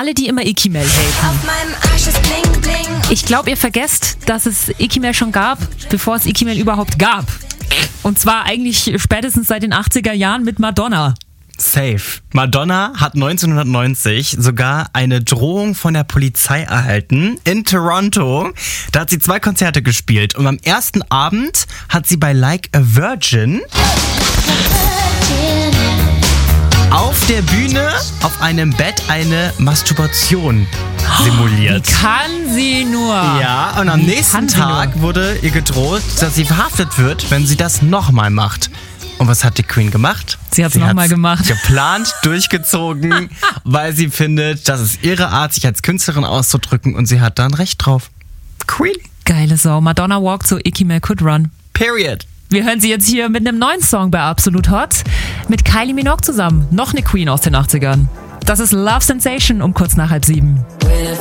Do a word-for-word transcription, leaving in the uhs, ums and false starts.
alle, die immer Icky-Mail haten. Auf meinem Arsch ist bling bling. Ich glaube, ihr vergesst, dass es Icky-Mail schon gab, bevor es Icky-Mail überhaupt gab. Und zwar eigentlich spätestens seit den achtziger Jahren mit Madonna. Safe. Madonna hat neunzehnhundertneunzig sogar eine Drohung von der Polizei erhalten in Toronto. Da hat sie zwei Konzerte gespielt und am ersten Abend hat sie bei Like a Virgin auf der Bühne auf einem Bett eine Masturbation simuliert. Wie kann sie nur? Ja, und am Wie nächsten kann sie Tag nur? wurde ihr gedroht, dass sie verhaftet wird, wenn sie das nochmal macht. Und was hat die Queen gemacht? Sie hat's noch mal gemacht. Geplant, durchgezogen, weil sie findet, das ist ihre Art, sich als Künstlerin auszudrücken und sie hat da ein Recht drauf. Queen. Geile Sau. Madonna walked so Icky-Mail could run. Period. Wir hören sie jetzt hier mit einem neuen Song bei Absolut Hot mit Kylie Minogue zusammen. Noch eine Queen aus den achtzigern. Das ist Love Sensation um kurz nach halb sieben.